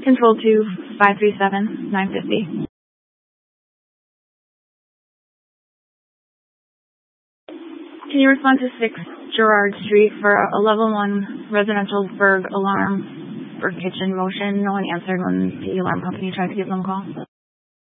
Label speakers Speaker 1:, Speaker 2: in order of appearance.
Speaker 1: Control 2, 537, 950. Can you respond to 6 Gerard Street for a level 1 residential burg alarm for kitchen motion? No one answered when the alarm company tried to give them a call.